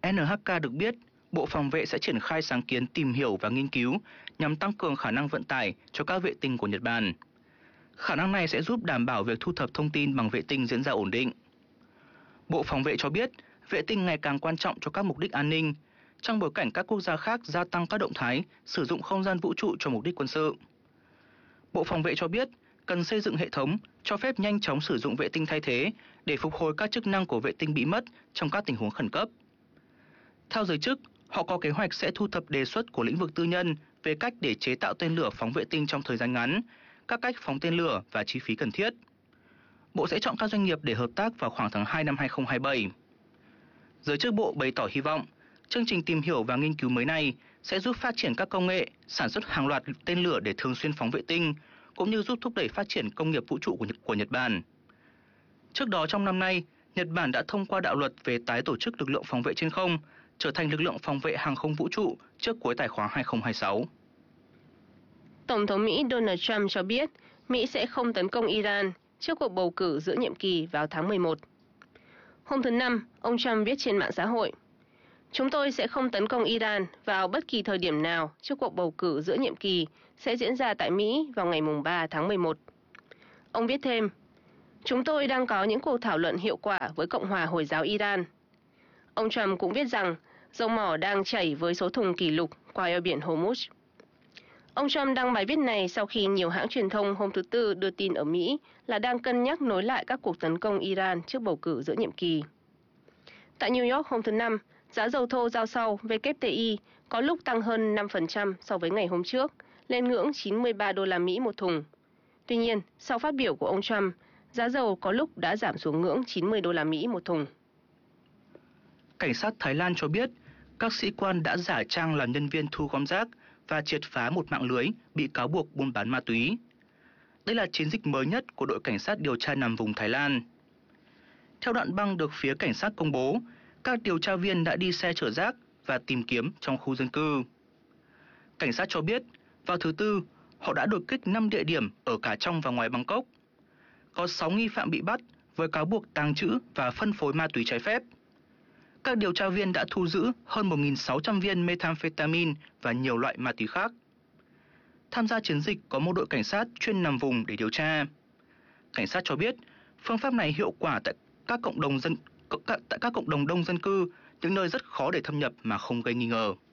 NHK được biết, Bộ Phòng vệ sẽ triển khai sáng kiến tìm hiểu và nghiên cứu nhằm tăng cường khả năng vận tải cho các vệ tinh của Nhật Bản. Khả năng này sẽ giúp đảm bảo việc thu thập thông tin bằng vệ tinh diễn ra ổn định. Bộ Phòng vệ cho biết, vệ tinh ngày càng quan trọng cho các mục đích an ninh, trong bối cảnh các quốc gia khác gia tăng các động thái sử dụng không gian vũ trụ cho mục đích quân sự. Bộ Phòng vệ cho biết, cần xây dựng hệ thống cho phép nhanh chóng sử dụng vệ tinh thay thế để phục hồi các chức năng của vệ tinh bị mất trong các tình huống khẩn cấp. Theo giới chức, họ có kế hoạch sẽ thu thập đề xuất của lĩnh vực tư nhân về cách để chế tạo tên lửa phóng vệ tinh trong thời gian ngắn, các cách phóng tên lửa và chi phí cần thiết. Bộ sẽ chọn các doanh nghiệp để hợp tác vào khoảng tháng 2 năm 2027. Giới chức bộ bày tỏ hy vọng, chương trình tìm hiểu và nghiên cứu mới này sẽ giúp phát triển các công nghệ, sản xuất hàng loạt tên lửa để thường xuyên phóng vệ tinh, cũng như giúp thúc đẩy phát triển công nghiệp vũ trụ của Nhật Bản. Trước đó trong năm nay, Nhật Bản đã thông qua đạo luật về tái tổ chức lực lượng phòng vệ trên không, trở thành lực lượng phòng vệ hàng không vũ trụ trước cuối tài khoá 2026. Tổng thống Mỹ Donald Trump cho biết Mỹ sẽ không tấn công Iran trước cuộc bầu cử giữa nhiệm kỳ vào tháng 11. Hôm thứ Năm, ông Trump viết trên mạng xã hội: "Chúng tôi sẽ không tấn công Iran vào bất kỳ thời điểm nào trước cuộc bầu cử giữa nhiệm kỳ sẽ diễn ra tại Mỹ vào ngày 3 tháng 11. Ông viết thêm: "Chúng tôi đang có những cuộc thảo luận hiệu quả với Cộng hòa Hồi giáo Iran." Ông Trump cũng viết rằng dầu mỏ đang chảy với số thùng kỷ lục qua eo biển Hormuz. Ông Trump đăng bài viết này sau khi nhiều hãng truyền thông hôm thứ Tư đưa tin ở Mỹ là đang cân nhắc nối lại các cuộc tấn công Iran trước bầu cử giữa nhiệm kỳ. Tại New York hôm thứ Năm, giá dầu thô giao sau WTI có lúc tăng hơn 5% so với ngày hôm trước, lên ngưỡng 93 đô la Mỹ một thùng. Tuy nhiên, sau phát biểu của ông Trump, giá dầu có lúc đã giảm xuống ngưỡng 90 đô la Mỹ một thùng. Cảnh sát Thái Lan cho biết, các sĩ quan đã giả trang làm nhân viên thu gom rác và triệt phá một mạng lưới bị cáo buộc buôn bán ma túy. Đây là chiến dịch mới nhất của đội cảnh sát điều tra nằm vùng Thái Lan. Theo đoạn băng được phía cảnh sát công bố, các điều tra viên đã đi xe chở rác và tìm kiếm trong khu dân cư. Cảnh sát cho biết, vào thứ Tư, họ đã đột kích 5 địa điểm ở cả trong và ngoài Bangkok. Có 6 nghi phạm bị bắt với cáo buộc tàng trữ và phân phối ma túy trái phép. Các điều tra viên đã thu giữ hơn 1.600 viên methamphetamine và nhiều loại ma túy khác. Tham gia chiến dịch có một đội cảnh sát chuyên nằm vùng để điều tra. Cảnh sát cho biết, phương pháp này hiệu quả tại các cộng đồng đông dân cư, những nơi rất khó để thâm nhập mà không gây nghi ngờ.